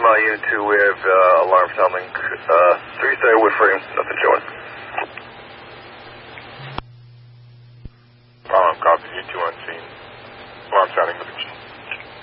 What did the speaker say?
Unit 2, we have alarm sounding. 3 stay wood frame, nothing showing. Copy, U2 on scene. Alarm sounding.